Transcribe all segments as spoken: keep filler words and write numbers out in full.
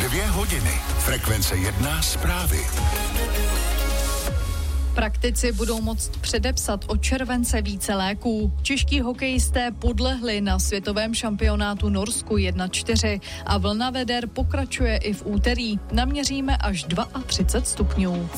Dvě hodiny. Frekvence jedna zprávy. Praktici budou moct předepsat od července více léků. Čeští hokejisté podlehli na světovém šampionátu Norsku jedna čtyři a vlna veder pokračuje i v úterý. Naměříme až třicet dva stupňů.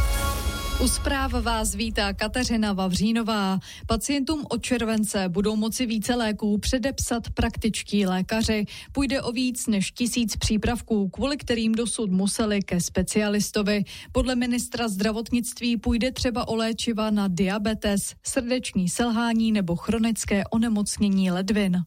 U zpráv vás vítá Kateřina Vavřínová. Pacientům od července budou moci více léků předepsat praktičtí lékaři. Půjde o víc než tisíc přípravků, kvůli kterým dosud museli ke specialistovi. Podle ministra zdravotnictví půjde třeba o léčiva na diabetes, srdeční selhání nebo chronické onemocnění ledvin.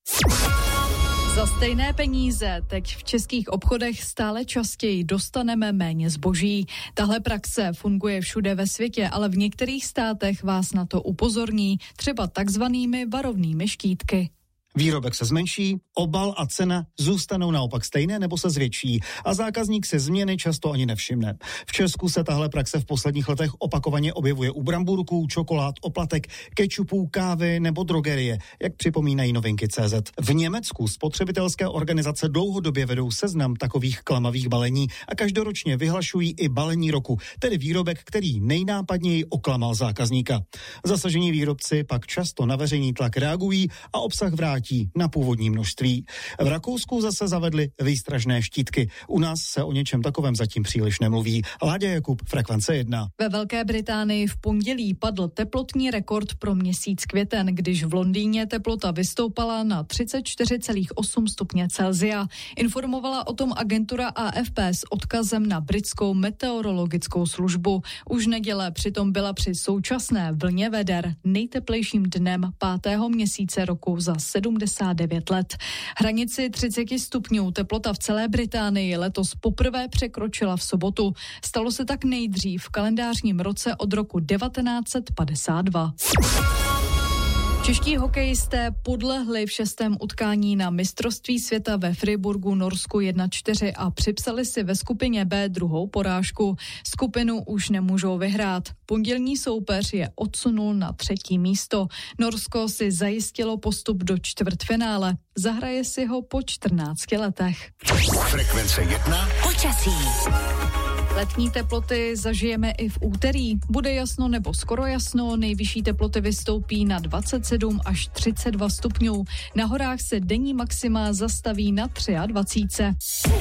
Za stejné peníze teď v českých obchodech stále častěji dostaneme méně zboží. Tahle praxe funguje všude ve světě, ale v některých státech vás na to upozorní, třeba takzvanými varovnými štítky. Výrobek se zmenší, obal a cena zůstanou naopak stejné nebo se zvětší a zákazník se změny často ani nevšimne. V Česku se tahle praxe v posledních letech opakovaně objevuje u bramburků, čokolád, oplatek, kečupů, kávy nebo drogerie, jak připomínají novinky tečka cé zet. V Německu spotřebitelské organizace dlouhodobě vedou seznam takových klamavých balení a každoročně vyhlašují i balení roku, tedy výrobek, který nejnápadněji oklamal zákazníka. Zasažení výrobci pak často na veřejný tlak reagují a obsah vrátí na původní množství. V Rakousku zase zavedli výstražné štítky. U nás se o něčem takovém zatím příliš nemluví. Láďa Jakub, Frekvence jedna. Ve Velké Británii v pondělí padl teplotní rekord pro měsíc květen, když v Londýně teplota vystoupala na třicet čtyři celá osm stupně Celsia. Informovala o tom agentura A F P s odkazem na britskou meteorologickou službu. Už neděle přitom byla při současné vlně veder nejteplejším dnem pátého měsíce roku za sedmdesát devět let. Hranici třicet stupňů teplota v celé Británii letos poprvé překročila v sobotu. Stalo se tak nejdřív v kalendářním roce od roku devatenáct set padesát dva. Čeští hokejisté podlehli v šestém utkání na mistrovství světa ve Friburgu Norsku jedna čtyři a připsali si ve skupině B druhou porážku. Skupinu už nemůžou vyhrát. Pondělní soupeř je odsunul na třetí místo. Norsko si zajistilo postup do čtvrtfinále. Zahraje si ho po čtrnácti letech. Frekvence jedna. Počasí. Letní teploty zažijeme i v úterý. Bude jasno nebo skoro jasno, nejvyšší teploty vystoupí na dvacet sedm až třicet dva stupňů. Na horách se denní maxima zastaví na dvacet tři.